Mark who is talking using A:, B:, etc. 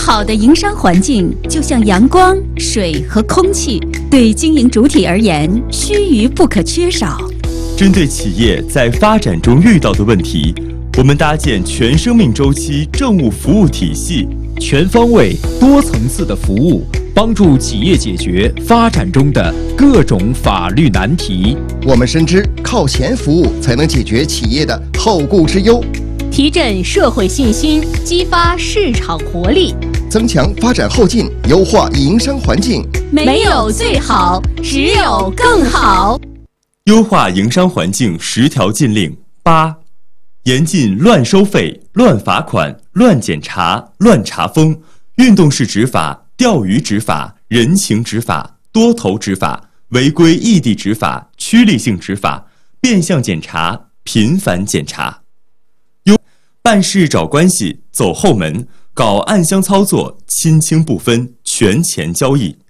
A: 好的营商环境就像阳光、水和空气，对经营主体而言，须臾不可缺少。
B: 针对企业在发展中遇到的问题，我们搭建全生命周期政务服务体系，
C: 全方位、多层次的服务，帮助企业解决发展中的各种法律难题。
D: 我们深知，靠前服务才能解决企业的后顾之忧，
E: 提振社会信心，激发市场活力，
D: 增强发展后劲，优化营商环境。
E: 没有最好，只有更好。
B: 优化营商环境10条禁令8：严禁乱收费、乱罚款、乱检查、乱查封、运动式执法、钓鱼执法、人情执法、多头执法、违规异地执法、趋利性执法、变相检查、频繁检查。办事找关系，走后门，搞暗箱操作，亲轻不分，权钱交易。